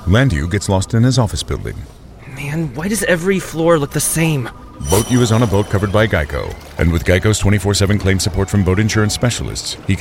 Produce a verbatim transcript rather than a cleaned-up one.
Landu gets lost in his office building. Man, why does every floor look the same? Boat U is on a boat covered by Geico. And with Geico's twenty-four seven claim support from boat insurance specialists, he can